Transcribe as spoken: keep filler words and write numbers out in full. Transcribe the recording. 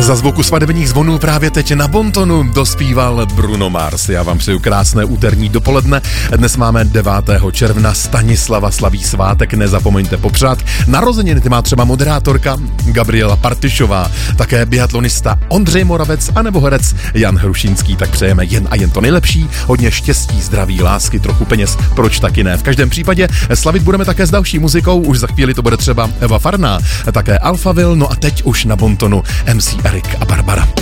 Za zvuku svadebních zvonů právě teď na bontonu dospíval Bruno Mars. Já vám přeju krásné úterní dopoledne. Dnes máme devátého června, Stanislava slaví svátek, nezapomeňte popřát. Narozeniny ty má třeba moderátorka Gabriela Partišová, také biatlonista Ondřej Moravec a nebo herec Jan Hrušínský, tak přejeme jen a jen to nejlepší, hodně štěstí, zdraví, lásky, trochu peněz, proč taky ne. V každém případě slavit budeme také s další muzikou, už za chvíli to bude třeba Eva Farná, také Alphaville, no a teď už na bontonu em cé Erik a Barbara.